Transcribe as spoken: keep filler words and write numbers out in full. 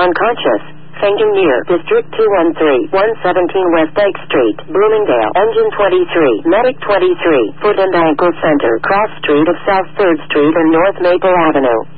unconscious. Fainting near District two one three, one seventeen West Lake Street, Bloomingdale. Engine twenty-three, Medic twenty-three, Foot and Ankle Center, Cross Street of South third Street and North Maple Avenue.